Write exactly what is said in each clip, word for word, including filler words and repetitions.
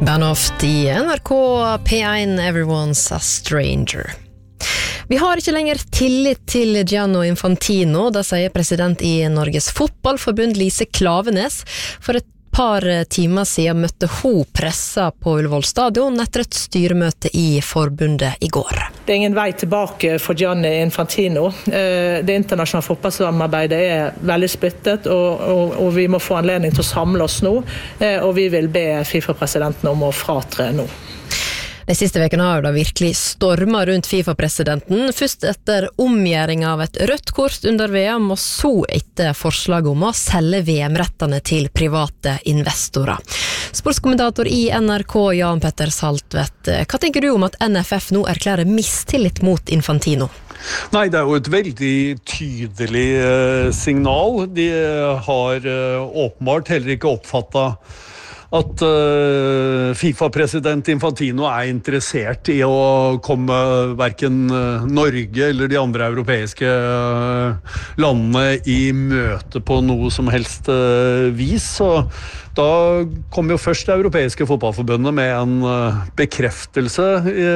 Banoft i N R K P one Everyone's a Stranger. Vi har ikke lenger tillit til Gianni Infantino, det sier president i Norges fotballforbund Lise Klaveness. For et par timer siden møtte hun pressa på Ullevål stadion etter et styremøte i forbundet i går. Det er ingen vei tilbake for Gianni Infantino. Det internasjonale fotballsamarbeidet er veldig splittet, og, og, og vi må få anledning til å samle oss nå, og vi vil be FIFA-presidenten om å fratre nå. De siste vekene har det virkelig stormet rundt FIFA-presidenten, først etter omgjøring av et rødt kort under V M, og så etter forslag om å selge V M-rettene til private investorer. Sportskommentator i N R K, Jan Petter Saltvedt, hva tenker du om at N F F nå erklærer mistillit mot Infantino? Nei, det er jo et veldig tydelig eh, signal. De har eh, åpenbart heller ikke oppfattet at uh, FIFA-president Infantino er interessert i å komme hverken uh, Norge eller de andre europeiske uh, landene i møte på noe som helst uh, vis. Så da kom jo først det europeiske fotballforbundet med en uh, bekreftelse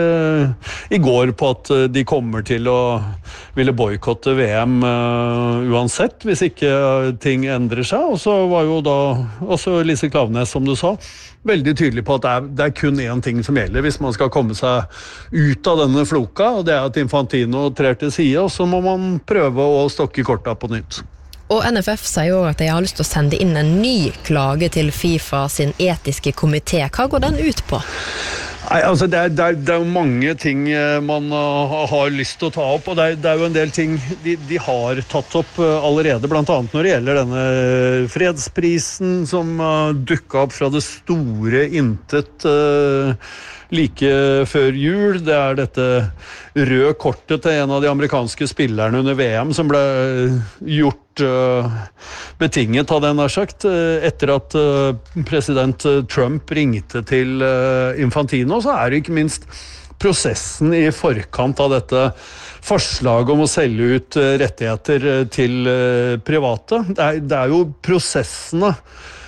uh, i går på at uh, de kommer til å ville boykotte V M uh, uansett, hvis ikke uh, ting endrer seg. Og så var jo da også Lise Klaveness, som du sa, veldig tydelig på at det er, det er kun en ting som gjelder hvis man skal komme seg ut av denne floka, og det er at Infantino trer til side, og så må man prøve å stokke korta på nytt. Og N F F sier jo at de har lyst til å sende inn en ny klage til FIFA sin etiske komité. Hva går den ut på? Nei, altså det er, det, er, det er jo mange ting man uh, har lyst til å ta opp, og det er, det er jo en del ting de, de har tatt opp uh, allerede, blant annet når det gjelder denne fredsprisen som uh, dukket opp fra det store intet uh, like før jul. Det er dette røde kortet til en av de amerikanske spillerne under V M som ble gjort uh, betinget av den, har sagt, uh, etter at uh, president Trump ringte til uh, Infantino. Så er det ikke minst prosessen i forkant av dette forslaget om å selge ut uh, rettigheter uh, til uh, private. Det er, det er jo prosessene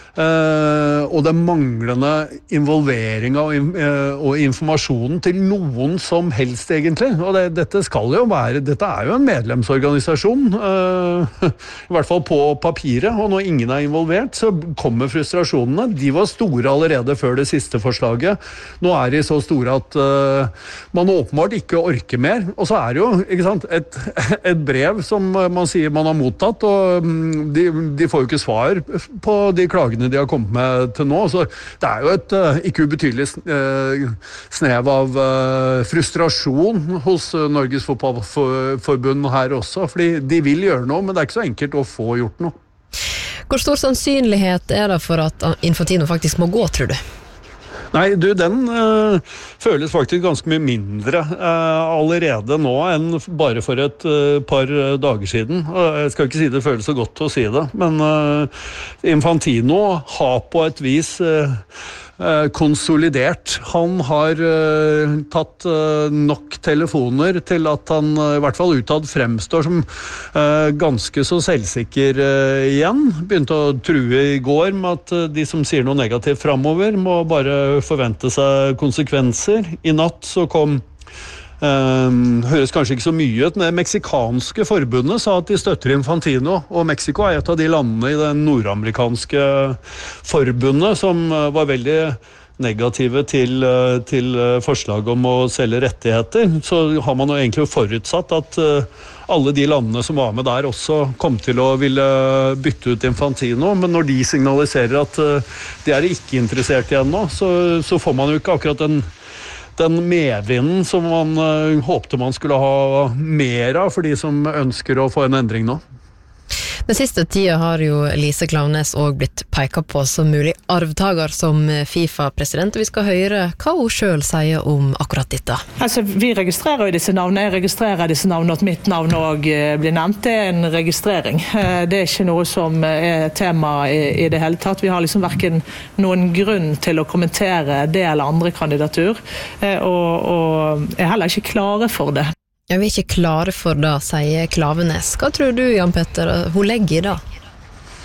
Uh, og det manglende involvering og, uh, og informasjonen til noen som helst egentlig, og det, dette skal jo være, dette er jo en medlemsorganisasjon, uh, i hvert fall på papiret, og når ingen er involvert så kommer frustrasjonene. De var store allerede før det siste forslaget, nå er de så store at uh, man åpenbart ikke orker mer, og så er det jo, ikke sant, et, et brev som man sier man har mottatt, og um, de, de får jo ikke svar på de klagene de har kommet med til nå, så det er jo et uh, ikke ubetydelig uh, snev av uh, frustrasjon hos uh, Norges fotballforbund her også, fordi de vil gjøre noe, men det er ikke så enkelt å få gjort noe. Hvor stor sannsynlighet er det for at Infantino faktisk må gå, tror du? Nei, du, den uh, føles faktisk ganske mye mindre uh, allerede nå enn bare for et uh, par dager siden. Uh, jeg skal ikke si det føles så godt å si det, men uh, Infantino har på et vis uh, uh, konsolidert. Han har uh, tatt uh, nok telefoner til at han uh, i hvert fall utad fremstår som uh, ganske så selvsikker uh, igjen. Begynte å true i går med at uh, de som sier noe negativt fremover må bare forvente seg konsekvenser. I natt så kom Um, høres kanskje ikke så mye ut, men det meksikanske forbundet sa at de støtter Infantino, og Mexico er et av de landene i det nordamerikanske forbundet som var veldig negative til, til forslag om å selge rettigheter. Så har man jo egentlig forutsatt at alle de landene som var med der også kom til å ville bytte ut Infantino, men når de signaliserer at de er ikke interessert igjen nå, så, så får man jo ikke akkurat den den medvinden som man uh, håpte man skulle ha mer av for de som ønsker å få en endring nå. Den siste tida har jo Lise Klaveness også blitt peket på som mulig arvtager som FIFA-president, og vi skal høre hva hun selv sier om akkurat dette. Altså, vi registrerer jo disse navnene, jeg registrerer disse navnene, at mitt navn også blir nevnt. Det er en registrering. Det er ikke noe som er tema i, i det hele tatt. Vi har liksom hverken noen grunn til å kommentere det eller andre kandidatur, og, og er heller ikke klare for det. Ja, vi er ikke klare for det, sier Klaveness. Hva tror du, Jan Petter, hun legger i det?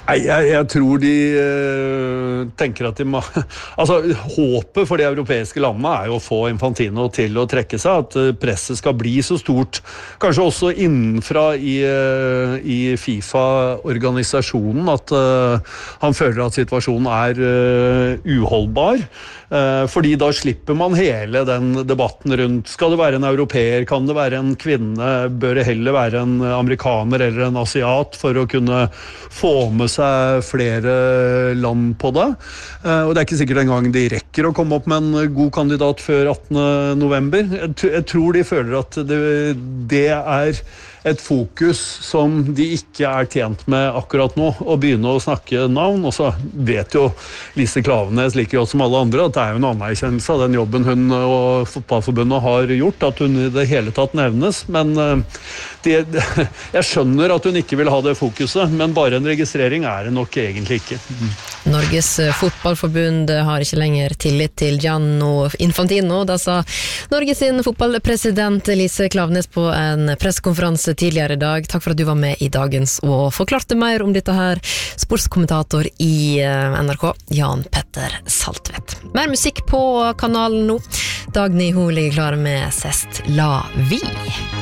Nei, jeg, jeg tror de uh, tenker at de må altså, håpet for de europeiske landene er jo å få Infantino til å trekke seg, at uh, presset skal bli så stort, kanskje også innenfra i, uh, i FIFA-organisasjonen, at uh, han føler at situasjonen er uh, uholdbar. Uh, fordi da slipper man hele den debatten rundt, skal det være en europeer, kan det være en kvinne, bør det heller være en amerikaner eller en asiat for å kunne få med seg flere land på det. Uh, og det er ikke sikkert engang de rekker å komme opp med en god kandidat før attende november. Jeg, t- jeg tror de føler at det, det er et fokus som de ikke er tjent med akkurat nå, å begynne å snakke navn, og så vet jo Lise Klaveness like godt som alle andre at det er jo en anerkjennelse av den jobben hun og fotballforbundet har gjort, at hun i det hele tatt nevnes, men det, jeg skjønner at hun ikke vil ha det fokuset, men bare en registrering er det nok egentlig ikke. Norges fotballforbund har ikke lenger tillit til Gianno Infantino, da sa Norges sin fotballpresident Lise Klaveness på en pressekonferanse tidligere i dag. Takk for at du var med i dagens og forklarte mer om dette her. Sportskommentator i N R K, Jan Petter Saltvedt. Mer musikk på kanalen nå. Dagny, hun ligger klar med Sest La Vi.